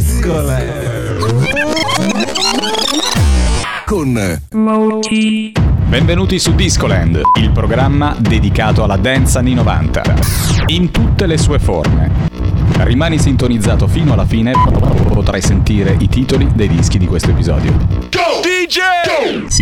Discoland con Moti. Benvenuti su Discoland, il programma dedicato alla dance anni 90, in tutte le sue forme. Rimani sintonizzato fino alla fine, potrai sentire i titoli dei dischi di questo episodio. Go! DJ! Si